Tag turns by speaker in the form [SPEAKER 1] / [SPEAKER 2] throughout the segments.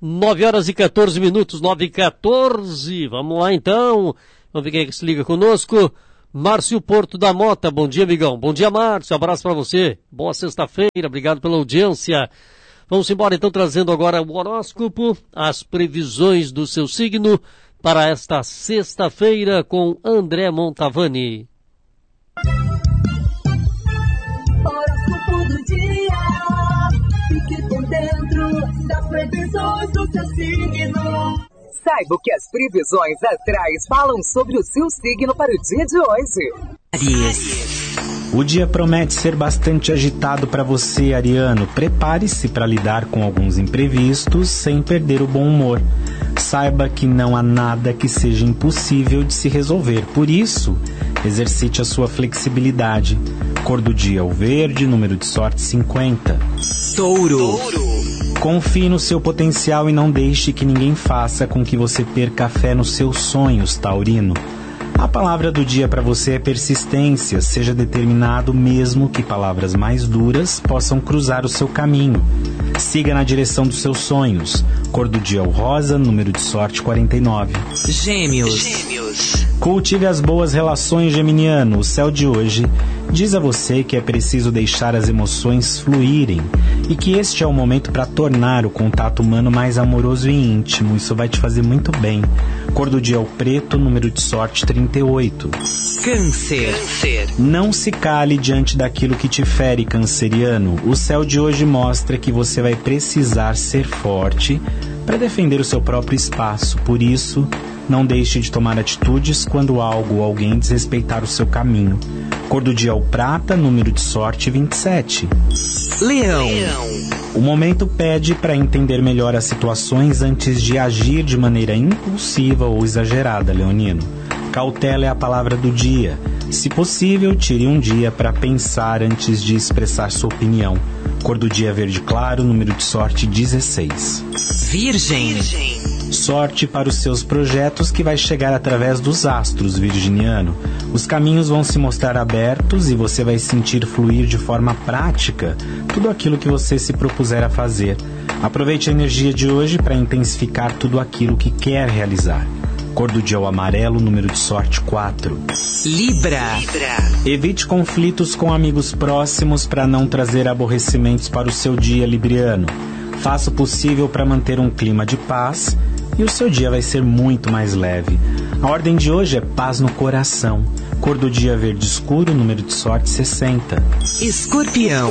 [SPEAKER 1] 9h14, 9h14. Vamos lá então. Vamos ver quem é que se liga conosco. Márcio Porto da Mota. Bom dia, amigão. Bom dia, Márcio. Abraço pra você. Boa sexta-feira. Obrigado pela audiência. Vamos embora então, trazendo agora o horóscopo, as previsões do seu signo para esta sexta-feira com André Montavani.
[SPEAKER 2] Horóscopo do dia. Fique por dentro das previsões do seu signo.
[SPEAKER 3] Saiba o que as previsões astrais falam sobre o seu signo para o dia de hoje.
[SPEAKER 4] Áries. O dia promete ser bastante agitado para você, ariano. Prepare-se para lidar com alguns imprevistos sem perder o bom humor. Saiba que não há nada que seja impossível de se resolver. Por isso, exercite a sua flexibilidade. Cor do dia, o verde, número de sorte 50.
[SPEAKER 5] Touro.
[SPEAKER 4] Confie no seu potencial e não deixe que ninguém faça com que você perca a fé nos seus sonhos, taurino. A palavra do dia para você é persistência. Seja determinado mesmo que palavras mais duras possam cruzar o seu caminho. Siga na direção dos seus sonhos. Cor do dia, o rosa, número de sorte 49.
[SPEAKER 5] Gêmeos.
[SPEAKER 4] Cultive as boas relações, geminiano. O céu de hoje diz a você que é preciso deixar as emoções fluírem e que este é o momento para tornar o contato humano mais amoroso e íntimo. Isso vai te fazer muito bem. Cor do dia, o preto, número de sorte 38.
[SPEAKER 5] Câncer.
[SPEAKER 4] Não se cale diante daquilo que te fere, canceriano. O céu de hoje mostra que você vai precisar ser forte para defender o seu próprio espaço. Por isso, não deixe de tomar atitudes quando algo ou alguém desrespeitar o seu caminho. Cor do dia, o prata, número de sorte 27.
[SPEAKER 5] Leão.
[SPEAKER 4] O momento pede para entender melhor as situações antes de agir de maneira impulsiva ou exagerada, leonino. Cautela é a palavra do dia. Se possível, tire um dia para pensar antes de expressar sua opinião. Cor do dia, verde claro, número de sorte 16.
[SPEAKER 5] Virgem.
[SPEAKER 4] Sorte para os seus projetos que vai chegar através dos astros, virginiano. Os caminhos vão se mostrar abertos e você vai sentir fluir de forma prática tudo aquilo que você se propuser a fazer. Aproveite a energia de hoje para intensificar tudo aquilo que quer realizar. Cor do dia, o amarelo, número de sorte 4.
[SPEAKER 5] Libra.
[SPEAKER 4] Evite conflitos com amigos próximos para não trazer aborrecimentos para o seu dia, libriano. Faça o possível para manter um clima de paz e o seu dia vai ser muito mais leve. A ordem de hoje é paz no coração. Cor do dia, verde escuro, número de sorte 60.
[SPEAKER 5] Escorpião.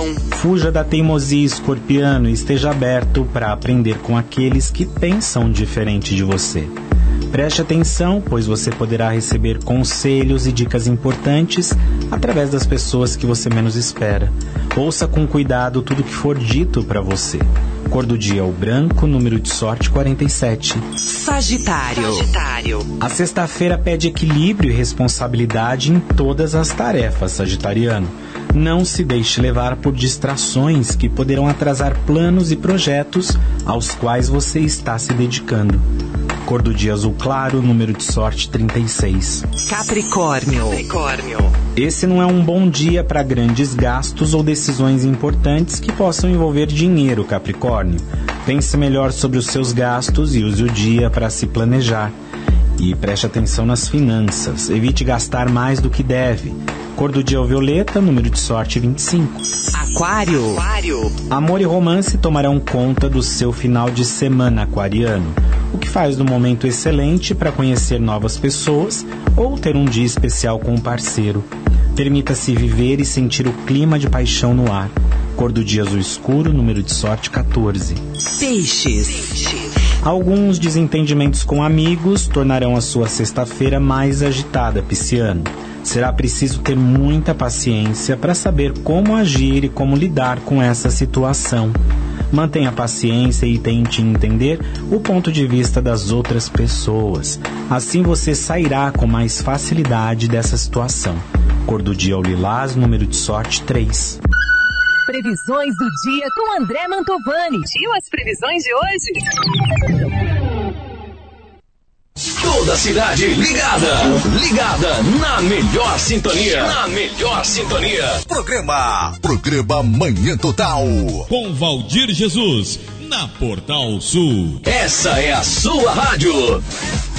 [SPEAKER 4] Fuja da teimosia, escorpiano, e esteja aberto para aprender com aqueles que pensam diferente de você. Preste atenção, pois você poderá receber conselhos e dicas importantes através das pessoas que você menos espera. Ouça com cuidado tudo que for dito para você. Cor do dia, o branco, número de sorte 47.
[SPEAKER 5] Sagitário.
[SPEAKER 4] A sexta-feira pede equilíbrio e responsabilidade em todas as tarefas, sagitariano. Não se deixe levar por distrações que poderão atrasar planos e projetos aos quais você está se dedicando. Cor do dia, azul claro, número de sorte 36.
[SPEAKER 5] Capricórnio.
[SPEAKER 4] Esse não é um bom dia para grandes gastos ou decisões importantes que possam envolver dinheiro, Capricórnio. Pense melhor sobre os seus gastos e use o dia para se planejar. E preste atenção nas finanças. Evite gastar mais do que deve. Cor do dia, o violeta, número de sorte 25.
[SPEAKER 5] Aquário.
[SPEAKER 4] Amor e romance tomarão conta do seu final de semana, aquariano, o que faz do momento excelente para conhecer novas pessoas ou ter um dia especial com um parceiro. Permita-se viver e sentir o clima de paixão no ar. Cor do dia, azul escuro, número de sorte 14.
[SPEAKER 5] Peixes.
[SPEAKER 4] Alguns desentendimentos com amigos tornarão a sua sexta-feira mais agitada, pisciano. Será preciso ter muita paciência para saber como agir e como lidar com essa situação. Mantenha paciência e tente entender o ponto de vista das outras pessoas. Assim você sairá com mais facilidade dessa situação. Cor do dia, o lilás, número de sorte 3.
[SPEAKER 3] Previsões do dia com André Mantovani. E as previsões de hoje?
[SPEAKER 6] Toda a cidade ligada na melhor sintonia.
[SPEAKER 7] Programa Manhã Total.
[SPEAKER 8] Com Valdir Jesus, na Portal Sul.
[SPEAKER 6] Essa é a sua rádio.